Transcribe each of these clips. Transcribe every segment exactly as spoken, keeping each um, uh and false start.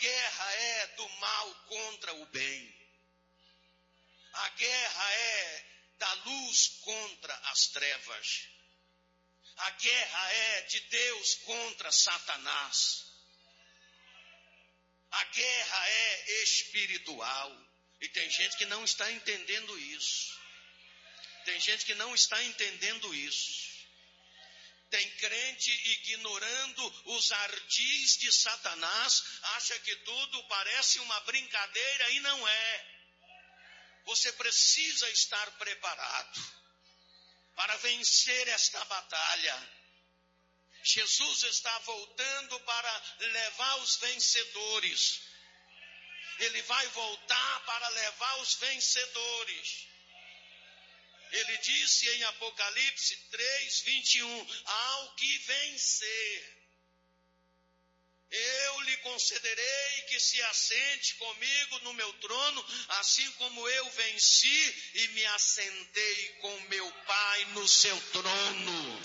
guerra é do mal contra o bem. A guerra é da luz contra as trevas. A guerra é de Deus contra Satanás. A guerra é espiritual. E tem gente que não está entendendo isso. Tem gente que não está entendendo isso. Tem crente ignorando os ardis de Satanás, acha que tudo parece uma brincadeira e não é. Você precisa estar preparado para vencer esta batalha. Jesus está voltando para levar os vencedores. Ele vai voltar para levar os vencedores. Ele disse em Apocalipse três, vinte e um, ao que vencer, eu lhe concederei que se assente comigo no meu trono, assim como eu venci e me assentei com meu Pai no seu trono.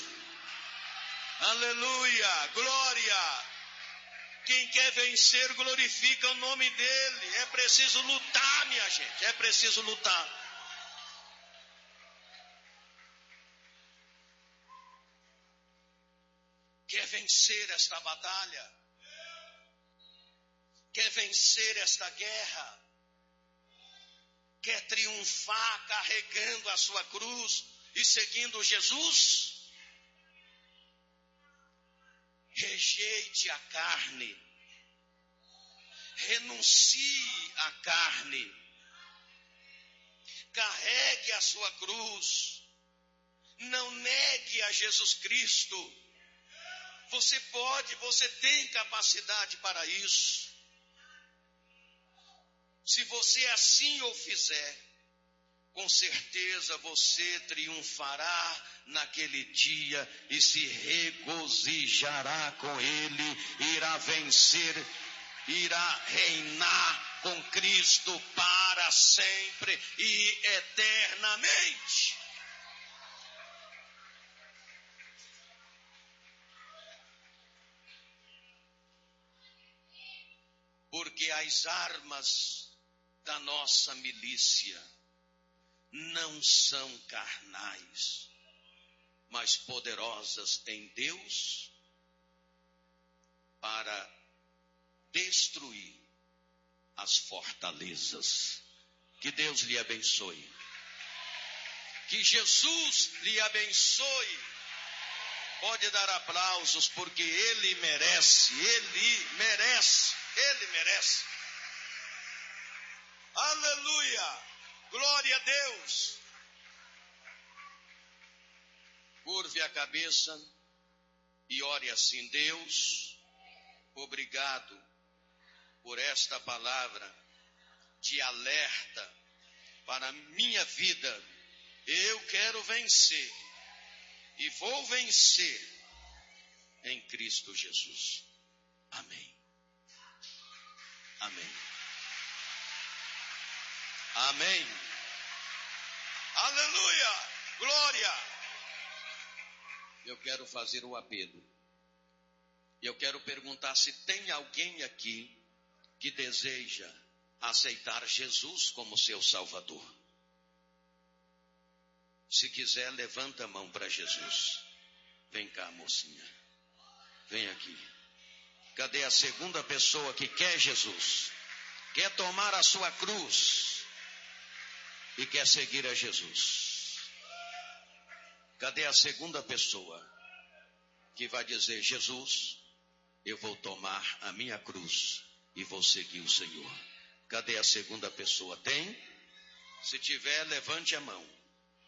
Aleluia, glória. Quem quer vencer glorifica o nome dele. É preciso lutar, minha gente, é preciso lutar. Quer vencer esta batalha? Quer vencer esta guerra? Quer triunfar carregando a sua cruz e seguindo Jesus? Rejeite a carne. Renuncie à carne. Carregue a sua cruz. Não negue a Jesus Cristo. Você pode, você tem capacidade para isso. Se você assim o fizer, com certeza você triunfará naquele dia e se regozijará com ele, irá vencer, irá reinar com Cristo para sempre e eternamente. Porque as armas da nossa milícia não são carnais, mas poderosas em Deus para destruir as fortalezas. Que Deus lhe abençoe. Que Jesus lhe abençoe. Pode dar aplausos porque ele merece, ele merece, ele merece. Aleluia! Glória a Deus! Curve a cabeça e ore assim: Deus, obrigado por esta palavra de alerta para a minha vida. Eu quero vencer e vou vencer em Cristo Jesus. Amém. Amém. Amém. Aleluia. Glória. Eu quero fazer o apelo. Eu quero perguntar se tem alguém aqui que deseja aceitar Jesus como seu Salvador. Se quiser, levanta a mão para Jesus. Vem cá, mocinha. Vem aqui. Cadê a segunda pessoa que quer Jesus? Quer tomar a sua cruz e quer seguir a Jesus? Cadê a segunda pessoa que vai dizer: Jesus, eu vou tomar a minha cruz e vou seguir o Senhor? Cadê a segunda pessoa? Tem? Se tiver, levante a mão.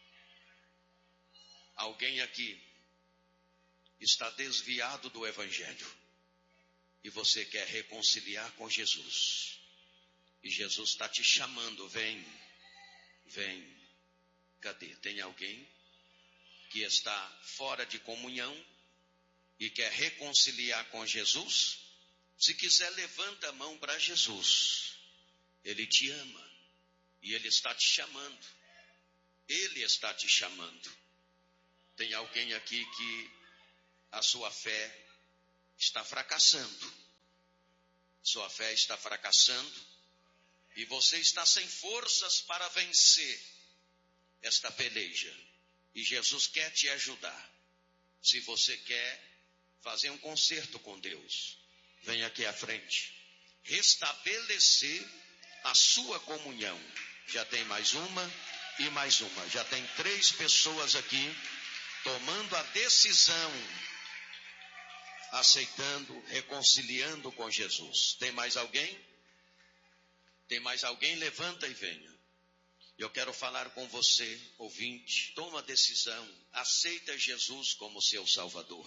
Alguém aqui está desviado do Evangelho e você quer reconciliar com Jesus, e Jesus está te chamando: vem, vem. Cadê? Tem alguém que está fora de comunhão e quer reconciliar com Jesus? Se quiser, levanta a mão para Jesus. Ele te ama e Ele está te chamando. Ele está te chamando. Tem alguém aqui que a sua fé está fracassando. sua fé está fracassando e você está sem forças para vencer esta peleja. E Jesus quer te ajudar. Se você quer fazer um concerto com Deus, vem aqui à frente. Restabelecer a sua comunhão. Já tem mais uma e mais uma. Já tem três pessoas aqui tomando a decisão, aceitando, reconciliando com Jesus. Tem mais alguém? Tem mais alguém? Levanta e venha. Eu quero falar com você, ouvinte. Toma a decisão, aceita Jesus como seu Salvador.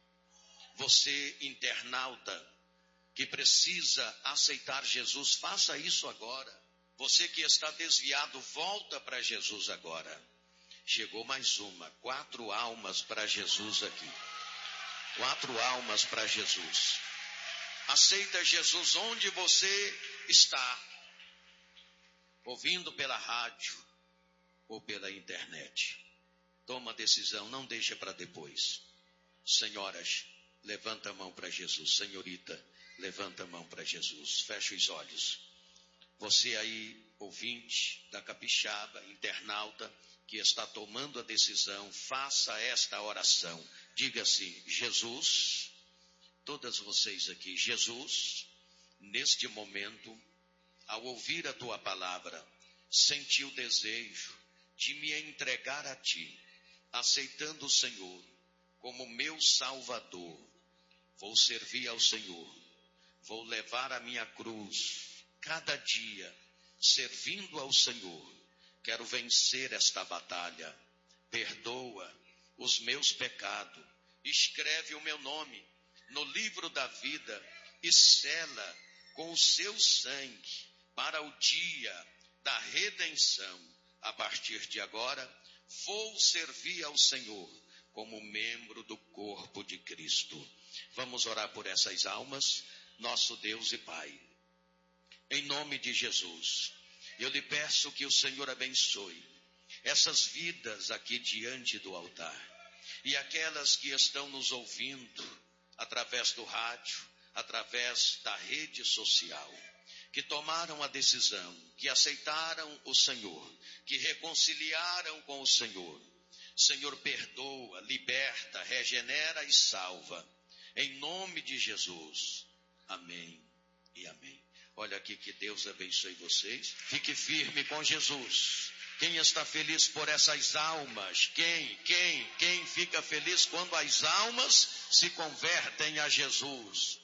Você, internauta, que precisa aceitar Jesus, faça isso agora. Você que está desviado, volta para Jesus agora. Chegou mais uma, quatro almas para Jesus aqui. Quatro almas para Jesus. Aceita Jesus onde você está. Ouvindo pela rádio ou pela internet. Toma a decisão, não deixa para depois. Senhoras, levanta a mão para Jesus. Senhorita, levanta a mão para Jesus. Fecha os olhos. Você aí, ouvinte da Capixaba, internauta, que está tomando a decisão, faça esta oração. Diga assim: Jesus, todas vocês aqui, Jesus, neste momento, ao ouvir a tua palavra, senti o desejo de me entregar a ti, aceitando o Senhor como meu Salvador. Vou servir ao Senhor, vou levar a minha cruz cada dia, servindo ao Senhor. Quero vencer esta batalha. Perdoa os meus pecados, escreve o meu nome no livro da vida e sela com o seu sangue para o dia da redenção. A partir de agora, vou servir ao Senhor como membro do corpo de Cristo. Vamos orar por essas almas, nosso Deus e Pai. Em nome de Jesus, eu lhe peço que o Senhor abençoe essas vidas aqui diante do altar. E aquelas que estão nos ouvindo através do rádio, através da rede social, que tomaram a decisão, que aceitaram o Senhor, que reconciliaram com o Senhor. Senhor, perdoa, liberta, regenera e salva. Em nome de Jesus. Amém e amém. Olha aqui, que Deus abençoe vocês. Fique firme com Jesus. Quem está feliz por essas almas? Quem, quem, quem fica feliz quando as almas se convertem a Jesus?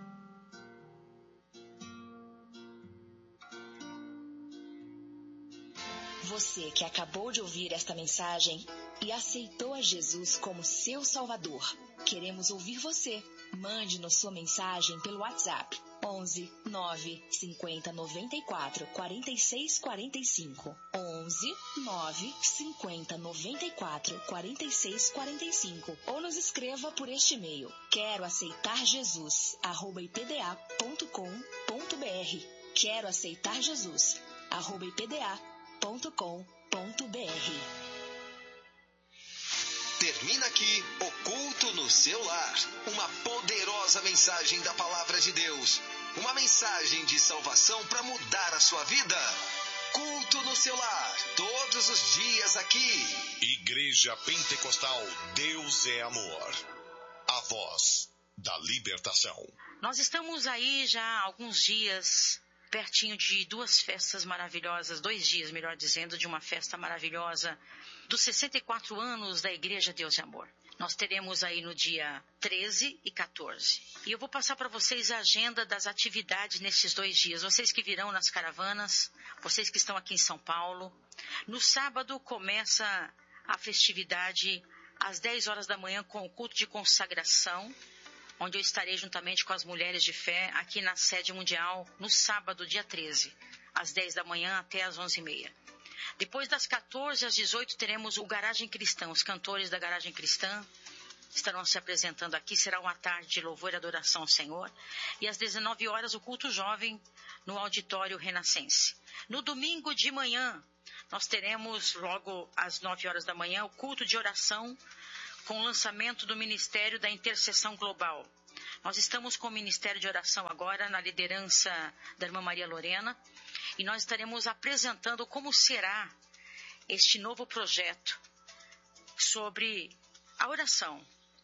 Você que acabou de ouvir esta mensagem e aceitou a Jesus como seu Salvador, queremos ouvir você. Mande-nos sua mensagem pelo WhatsApp onze, nove, cinquenta, noventa e quatro, quarenta e seis, quarenta e cinco. onze, nove, cinquenta, noventa e quatro, quarenta e seis, quarenta e cinco. Ou nos escreva por este e-mail: quero aceitar Jesus, arroba ipda ponto com ponto br. Quero aceitar Jesus, arroba ipda ponto com ponto br. Termina aqui o Culto no Seu Lar, uma poderosa mensagem da Palavra de Deus, uma mensagem de salvação para mudar a sua vida. Culto no Seu Lar, todos os dias aqui. Igreja Pentecostal Deus é Amor, a voz da libertação. Nós estamos aí já há alguns dias, pertinho de duas festas maravilhosas, dois dias, melhor dizendo, de uma festa maravilhosa dos sessenta e quatro anos da Igreja Deus de Amor. Nós teremos aí no dia treze e quatorze. E eu vou passar para vocês a agenda das atividades nesses dois dias. Vocês que virão nas caravanas, vocês que estão aqui em São Paulo. No sábado começa a festividade às dez horas da manhã com o culto de consagração, onde eu estarei juntamente com as mulheres de fé aqui na sede mundial no sábado, dia treze, às dez da manhã até às onze e meia. Depois das quatorze às dezoito teremos o Garagem Cristã. Os cantores da Garagem Cristã estarão se apresentando aqui. Será uma tarde de louvor e adoração ao Senhor. E às dezenove horas o culto jovem no Auditório Renascense. No domingo de manhã nós teremos logo às nove horas da manhã o culto de oração com o lançamento do Ministério da Intercessão Global. Nós estamos com o Ministério de Oração agora, na liderança da irmã Maria Lorena, e nós estaremos apresentando como será este novo projeto sobre a oração.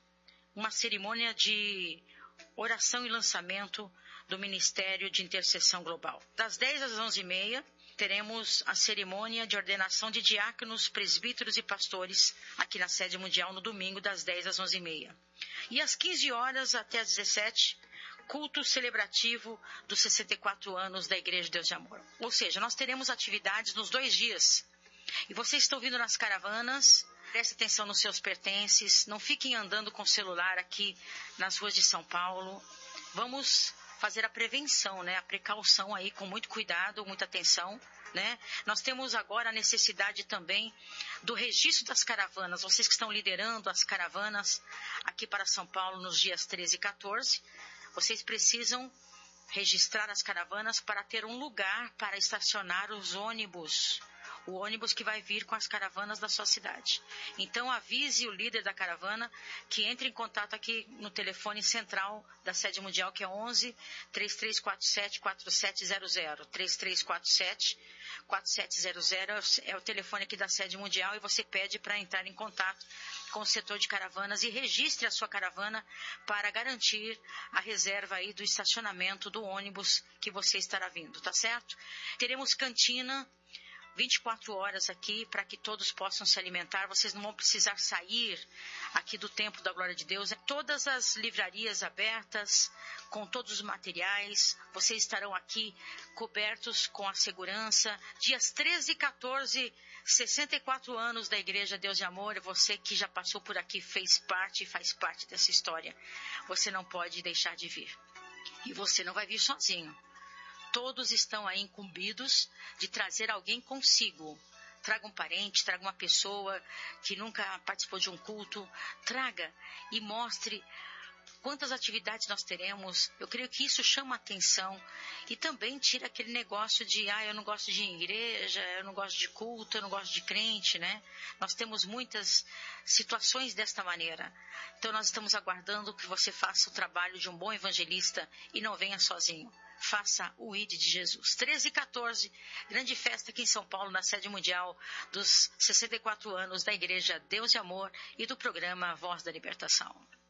Uma cerimônia de oração e lançamento do Ministério de Intercessão Global. Das dez às onze e meia, teremos a cerimônia de ordenação de diáconos, presbíteros e pastores aqui na sede mundial no domingo, das dez às onze e meia. E às quinze horas até às dezessete, culto celebrativo dos sessenta e quatro anos da Igreja de Deus de Amor. Ou seja, nós teremos atividades nos dois dias. E vocês estão vindo nas caravanas, prestem atenção nos seus pertences, não fiquem andando com o celular aqui nas ruas de São Paulo. Vamos fazer a prevenção, né? A precaução aí, com muito cuidado, muita atenção, né? Nós temos agora a necessidade também do registro das caravanas. Vocês que estão liderando as caravanas aqui para São Paulo nos dias treze e quatorze, vocês precisam registrar as caravanas para ter um lugar para estacionar os ônibus. O ônibus que vai vir com as caravanas da sua cidade. Então, avise o líder da caravana que entre em contato aqui no telefone central da sede mundial, que é onze, três três quatro sete, quatro sete zero zero. três três quatro sete, quatro sete zero zero é o telefone aqui da sede mundial, e você pede para entrar em contato com o setor de caravanas e registre a sua caravana para garantir a reserva aí do estacionamento do ônibus que você estará vindo, tá certo? Teremos cantina vinte e quatro horas aqui, para que todos possam se alimentar. Vocês não vão precisar sair aqui do Templo da Glória de Deus. Todas as livrarias abertas, com todos os materiais. Vocês estarão aqui cobertos com a segurança. Dias treze e quatorze, sessenta e quatro anos da Igreja Deus de Amor. Você que já passou por aqui, fez parte e faz parte dessa história. Você não pode deixar de vir. E você não vai vir sozinho. Todos estão aí incumbidos de trazer alguém consigo. Traga um parente, traga uma pessoa que nunca participou de um culto. Traga e mostre quantas atividades nós teremos. Eu creio que isso chama a atenção. E também tira aquele negócio de, ah, eu não gosto de igreja, eu não gosto de culto, eu não gosto de crente, né? Nós temos muitas situações desta maneira. Então nós estamos aguardando que você faça o trabalho de um bom evangelista e não venha sozinho. Faça o I D de Jesus. treze e quatorze, grande festa aqui em São Paulo, na sede mundial dos sessenta e quatro anos da Igreja Deus de Amor e do programa Voz da Libertação.